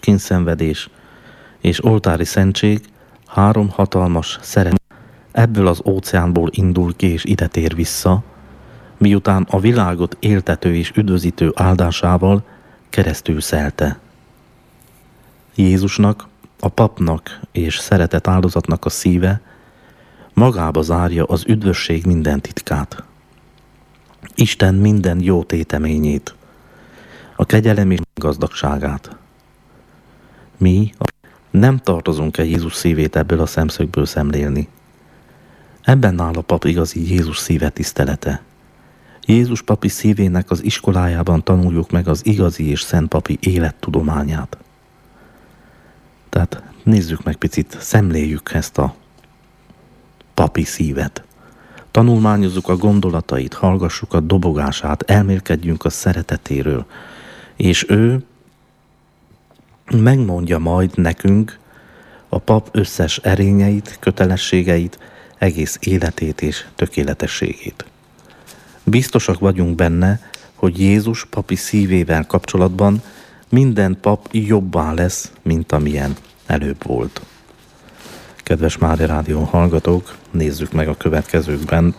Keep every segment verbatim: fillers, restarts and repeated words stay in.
kínszenvedés és oltári szentség, három hatalmas szeretet ebből az óceánból indul ki és ide tér vissza, miután a világot éltető és üdvözítő áldásával keresztül szelte. Jézusnak, a papnak és szeretett áldozatnak a szíve magába zárja az üdvösség minden titkát, Isten minden jó téteményét, a kegyelem és gazdagságát. Mi nem tartozunk-e Jézus szívét ebből a szemszögből szemlélni? Ebben áll a pap igazi Jézus szíve tisztelete. Jézus papi szívének az iskolájában tanuljuk meg az igazi és szent papi élettudományát. Tehát nézzük meg picit, szemléljük ezt a papi szívet. Tanulmányozzuk a gondolatait, hallgassuk a dobogását, elmélkedjünk a szeretetéről, és ő megmondja majd nekünk a pap összes erényeit, kötelességeit, egész életét és tökéletességét. Biztosak vagyunk benne, hogy Jézus papi szívével kapcsolatban minden pap jobbá lesz, mint amilyen előbb volt. Kedves Mária Rádió hallgatók, nézzük meg a következőkben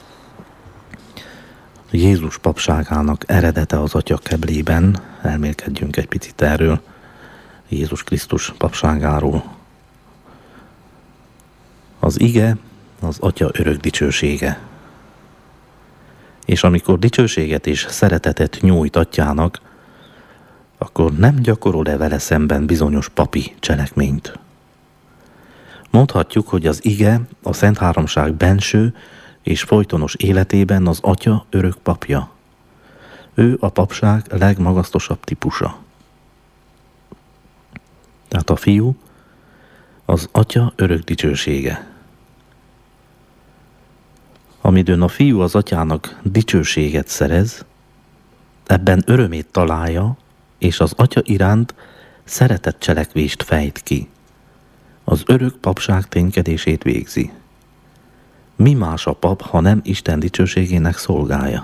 Jézus papságának eredete az Atya keblében. Elmélkedjünk egy picit erről, Jézus Krisztus papságáról. Az ige az Atya örök dicsősége. És amikor dicsőséget és szeretetet nyújt Atyának, akkor nem gyakorol-e vele szemben bizonyos papi cselekményt? Mondhatjuk, hogy az ige a Szent Háromság benső és folytonos életében az Atya örök papja. Ő a papság legmagasztosabb típusa. Tehát a Fiú az Atya örök dicsősége. Amidőn a Fiú az Atyának dicsőséget szerez, ebben örömét találja, és az Atya iránt szeretett cselekvést fejt ki. Az örök papság ténykedését végzi. Mi más a pap, ha nem Isten dicsőségének szolgája?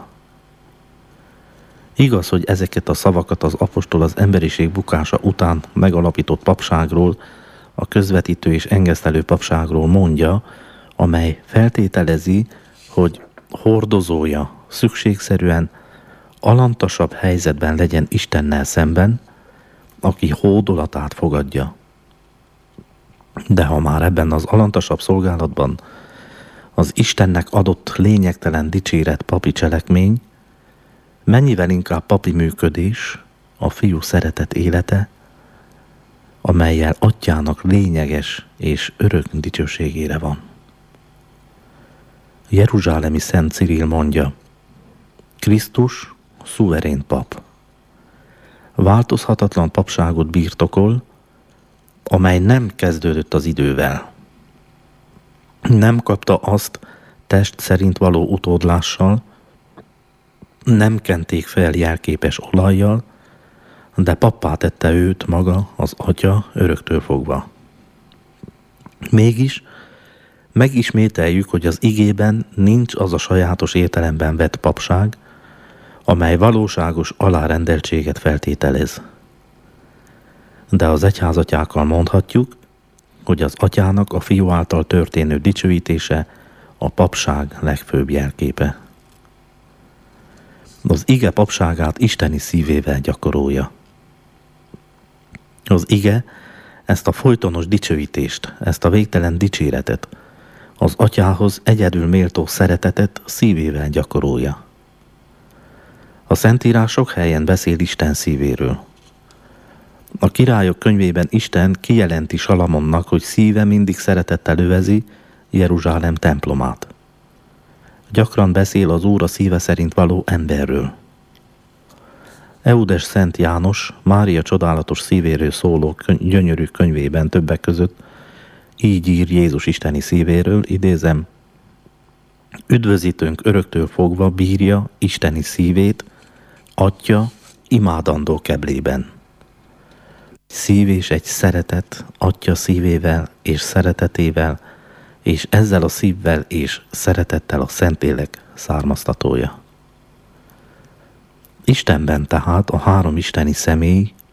Igaz, hogy ezeket a szavakat az apostol az emberiség bukása után megalapított papságról, a közvetítő és engesztelő papságról mondja, amely feltételezi, hogy hordozója szükségszerűen alantasabb helyzetben legyen Istennel szemben, aki hódolatát fogadja. De ha már ebben az alantasabb szolgálatban az Istennek adott lényegtelen dicséret papi cselekmény, mennyivel inkább papi működés, a Fiú szeretet élete, amellyel Atyának lényeges és örök dicsőségére van. Jeruzsálemi Szent Cirill mondja, Krisztus szuverén pap. Változhatatlan papságot birtokol, amely nem kezdődött az idővel. Nem kapta azt test szerint való utódlással, nem kenték fel jelképes olajjal, de pappá tette őt maga az Atya öröktől fogva. Mégis megismételjük, hogy az igében nincs az a sajátos értelemben vett papság, amely valóságos alárendeltséget feltételez. De az egyházatyákkal mondhatjuk, hogy az Atyának a Fiú által történő dicsőítése a papság legfőbb jelképe. Az ige papságát isteni szívével gyakorolja. Az ige ezt a folytonos dicsőítést, ezt a végtelen dicséretet, az Atyához egyedül méltó szeretetet szívével gyakorolja. A Szentírás sok helyen beszél Isten szívéről. A Királyok könyvében Isten kijelenti Salamonnak, hogy szíve mindig szeretettel övezi Jeruzsálem templomát. Gyakran beszél az Úr a szíve szerint való emberről. Eudes Szent János Mária csodálatos szívéről szóló köny- gyönyörű könyvében többek között így ír Jézus isteni szívéről, idézem, üdvözítőnk öröktől fogva bírja isteni szívét, Atya imádandó keblében. Szív és egy szeretet Atya szívével és szeretetével, és ezzel a szívvel és szeretettel a Szentlélek származtatója. Istenben tehát a három isteni személy